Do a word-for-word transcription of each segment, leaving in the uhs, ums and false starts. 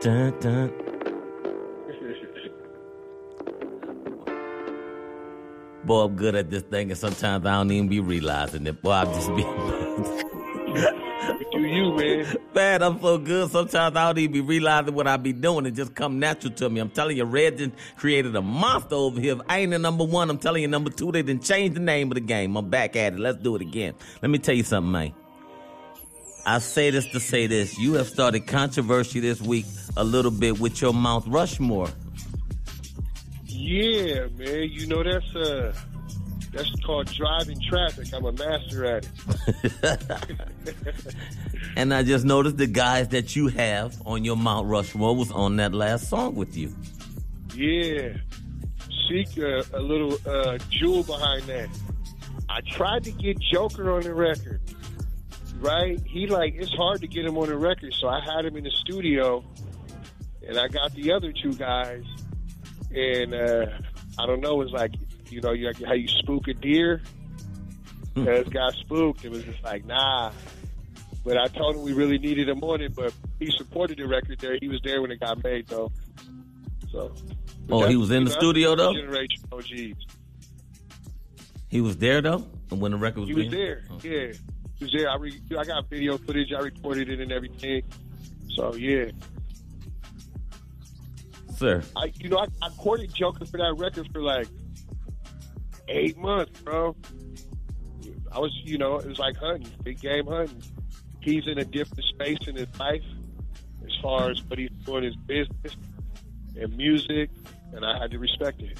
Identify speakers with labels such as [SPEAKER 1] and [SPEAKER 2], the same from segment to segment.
[SPEAKER 1] dun, dun. Boy, I'm good at this thing, and sometimes I don't even be realizing it. Boy, I'm just be.
[SPEAKER 2] Do you, man?
[SPEAKER 1] Man, I'm so good. Sometimes I don't even be realizing what I be doing. It just come natural to me. I'm telling you, Red done created a monster over here. If I ain't the number one, I'm telling you, number two, they done changed the name of the game. I'm back at it. Let's do it again. Let me tell you something, man. I say this to say this. You have started controversy this week a little bit with your Mount Rushmore.
[SPEAKER 2] Yeah, man. You know, that's uh, that's called driving traffic. I'm a master at it.
[SPEAKER 1] And I just noticed the guys that you have on your Mount Rushmore was on that last song with you.
[SPEAKER 2] Yeah. Seek uh, a little uh, jewel behind that. I tried to get Joker on the record, right? He, like, it's hard to get him on the record, so I had him in the studio, and I got the other two guys, and uh, I don't know, it was like, you know, you, how you spook a deer? This guy spooked. It was just like, nah. But I told him we really needed him on it, but he supported the record there. He was there when it got made, though. So.
[SPEAKER 1] Oh, he was in the
[SPEAKER 2] know,
[SPEAKER 1] studio, though?
[SPEAKER 2] Generation O Gs.
[SPEAKER 1] He was there, though? When the record was
[SPEAKER 2] He
[SPEAKER 1] being?
[SPEAKER 2] was there,
[SPEAKER 1] oh.
[SPEAKER 2] yeah. He was there. I, re- I got video footage. I recorded it and everything. So, yeah.
[SPEAKER 1] Sir.
[SPEAKER 2] I, you know, I, I courted Joker for that record for like eight months, bro. I was, you know, it was like hunting, big game hunting. He's in a different space in his life as far as what he's doing, his business and music, and I had to respect it.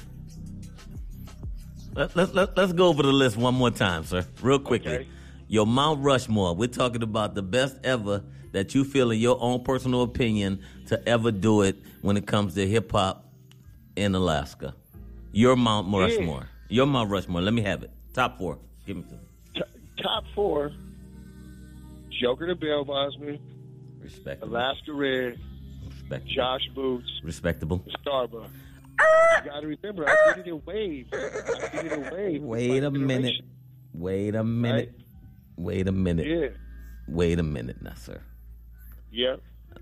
[SPEAKER 1] Let, let, let, let's go over the list one more time, sir, real quickly.
[SPEAKER 2] Okay.
[SPEAKER 1] Your Mount Rushmore, we're talking about the best ever that you feel in your own personal opinion to ever do it when it comes to hip-hop in Alaska. Your Mount Rushmore. Yeah. Your Mount Rushmore. Let me have it. Top four. Give me to me.
[SPEAKER 2] T- top four, Joker the Bell Bosman.
[SPEAKER 1] Respectable.
[SPEAKER 2] Alaska Red.
[SPEAKER 1] Respectable.
[SPEAKER 2] Josh Boots.
[SPEAKER 1] Respectable.
[SPEAKER 2] Starbucks. You got to remember, I did it in waves. I did it in waves.
[SPEAKER 1] Wait a minute. Wait a minute.
[SPEAKER 2] Right?
[SPEAKER 1] Wait a minute.
[SPEAKER 2] Yeah.
[SPEAKER 1] Wait a minute now, sir.
[SPEAKER 2] Yep.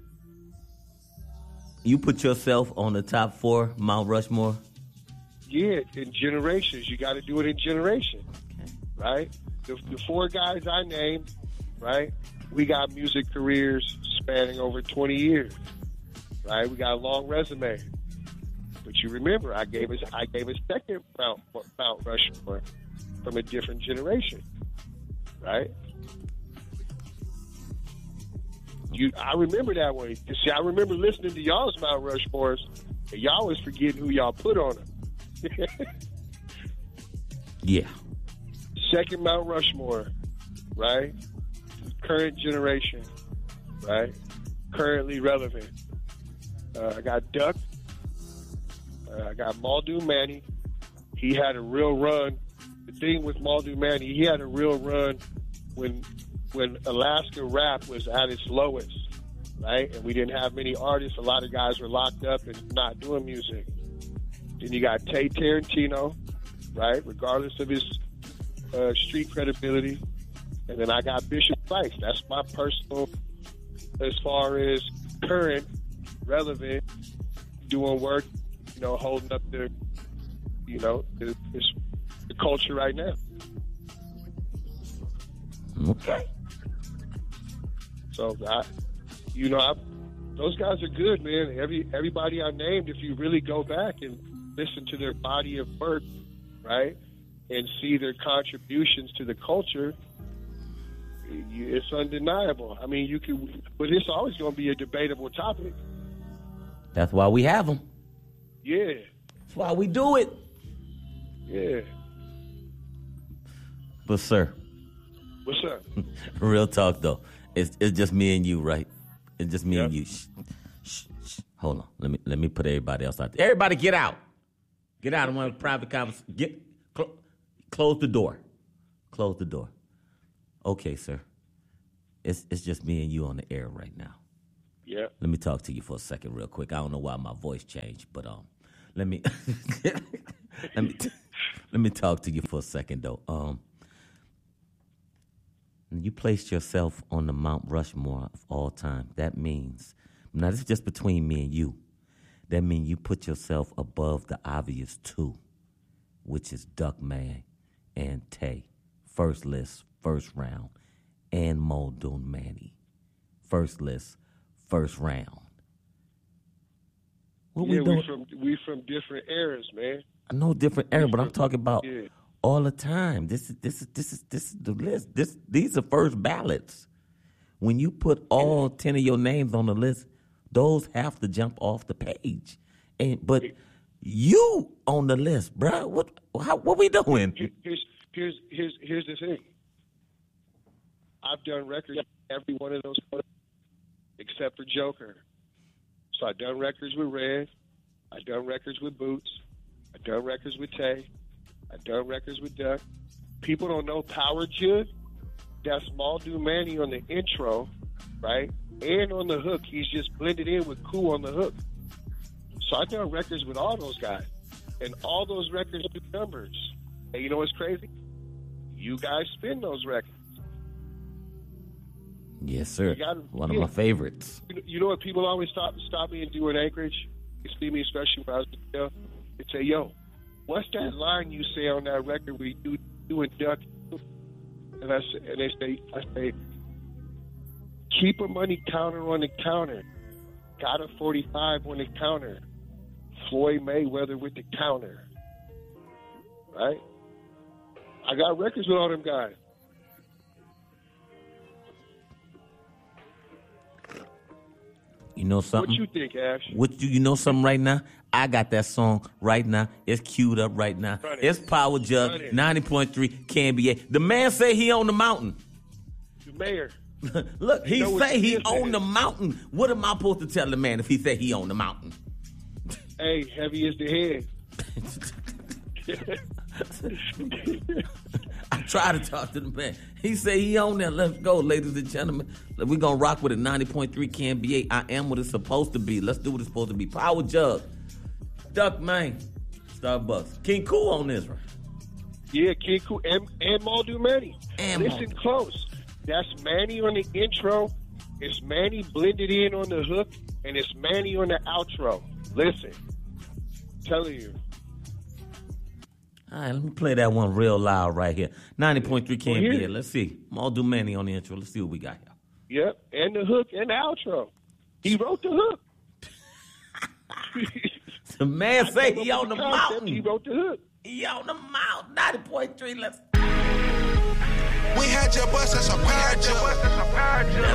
[SPEAKER 1] You put yourself on the top four Mount Rushmore?
[SPEAKER 2] Yeah, in generations. You got to do it in generations.
[SPEAKER 1] Okay.
[SPEAKER 2] Right? The, the four guys I named, right, we got music careers spanning over twenty years. Right? We got a long resume. But you remember, I gave us I gave a second Mount, Mount Rushmore from a different generation. Right? You, I remember that one. You see, I remember listening to y'all's Mount Rushmores, and y'all was forgetting who y'all put on them.
[SPEAKER 1] Yeah.
[SPEAKER 2] Second Mount Rushmore, right? Current generation, right? Currently relevant. Uh, I got Duck. Uh, I got Muldoon Manny. He had a real run. The thing with Muldoon Manny, he had a real run when when Alaska rap was at its lowest, right? And we didn't have many artists. A lot of guys were locked up and not doing music. Then you got Tay Tarantino, right? Regardless of his uh, street credibility. And then I got Bishop Price. That's my personal, as far as current, relevant, doing work, you know, holding up the, you know, the, the culture right now.
[SPEAKER 1] Okay.
[SPEAKER 2] So, I, you know, I, those guys are good, man. Every everybody I named, if you really go back and listen to their body of work, right, and see their contributions to the culture, you, it's undeniable. I mean, you can, but it's always going to be a debatable topic.
[SPEAKER 1] That's why we have them.
[SPEAKER 2] Yeah.
[SPEAKER 1] That's why we do it.
[SPEAKER 2] Yeah.
[SPEAKER 1] But, sir.
[SPEAKER 2] What's up?
[SPEAKER 1] Real talk, though. It's it's just me and you, right? It's just me
[SPEAKER 2] yep.
[SPEAKER 1] and you. Shh, shh, shh. Hold on. Let me let me put everybody else out there. Everybody get out. Get out. I want a private conversation. Get cl- close the door. Close the door. Okay, sir. It's it's just me and you on the air right now.
[SPEAKER 2] Yeah.
[SPEAKER 1] Let me talk to you for a second, real quick. I don't know why my voice changed, but um, let me let me let me talk to you for a second, though. Um. You placed yourself on the Mount Rushmore of all time. That means Now, this is just between me and you. That means you put yourself above the obvious two, which is Duckman and Tay. First list, first round. And Muldoon Manny. First list, first round. What
[SPEAKER 2] yeah,
[SPEAKER 1] we doing?
[SPEAKER 2] we from we from different eras, man.
[SPEAKER 1] I know different era, but I'm talking about
[SPEAKER 2] yeah.
[SPEAKER 1] all the time. This is this is this is this is the list. This these are first ballots. When you put all ten of your names on the list, those have to jump off the page. And but you on the list, bro. What how, what we doing?
[SPEAKER 2] Here's here's here's here's the thing. I've done records every one of those except for Joker. So I've done records with Red. I've done records with Boots. I've done records with Tay. I've done records with Duck. People don't know Power Jud. That's Muldoon Manny on the intro, right? And on the hook, he's just blended in with Cool on the hook. So I've done records with all those guys. And all those records do numbers. And you know what's crazy? You guys spin those records.
[SPEAKER 1] Yes, sir.
[SPEAKER 2] Gotta,
[SPEAKER 1] One
[SPEAKER 2] yeah.
[SPEAKER 1] of my favorites.
[SPEAKER 2] You know what people always stop stop me and do in Anchorage? They see me, especially when I was in jail. They say, yo, what's that line you say on that record where you do and Duck? And I say, and they say, I say, keep a money counter on the counter. Got a forty-five on the counter. Floyd Mayweather with the counter. Right? I got records with all them guys.
[SPEAKER 1] You know something?
[SPEAKER 2] What you think, Ash?
[SPEAKER 1] What do you know something right now? I got that song right now. It's queued up right now.
[SPEAKER 2] Run it.
[SPEAKER 1] It's Power Jug, ninety point three K N B A. The man say he on the mountain.
[SPEAKER 2] The mayor.
[SPEAKER 1] Look, he
[SPEAKER 2] know
[SPEAKER 1] say
[SPEAKER 2] what
[SPEAKER 1] he
[SPEAKER 2] you
[SPEAKER 1] on
[SPEAKER 2] said.
[SPEAKER 1] the mountain. What am I supposed to tell the man if he say he on the mountain?
[SPEAKER 2] Hey, heavy is the head.
[SPEAKER 1] I try to talk to the man. He say he on there. Let's go, ladies and gentlemen. We're going to rock with a ninety point three K N B A. I am what it's supposed to be. Let's do what it's supposed to be. Power Jug. Duck, man. Starbucks. King Cool on this, right?
[SPEAKER 2] Yeah, King Cool and, and Muldoon Manny.
[SPEAKER 1] And
[SPEAKER 2] Listen
[SPEAKER 1] Muldoon.
[SPEAKER 2] close. That's Manny on the intro. It's Manny blended in on the hook, and it's Manny on the outro. Listen. Telling you.
[SPEAKER 1] All right, let me play that one real loud right here. ninety point three K N B A.
[SPEAKER 2] Well, here-
[SPEAKER 1] Let's see. Muldoon Manny on the intro. Let's see what we got here.
[SPEAKER 2] Yep, and the hook and the outro. He wrote the hook.
[SPEAKER 1] The man say he on the
[SPEAKER 2] Concept,
[SPEAKER 1] mountain.
[SPEAKER 2] He wrote the hook.
[SPEAKER 1] He on the mountain. ninety point three. Let's.
[SPEAKER 3] We had your bus, that's a power jug.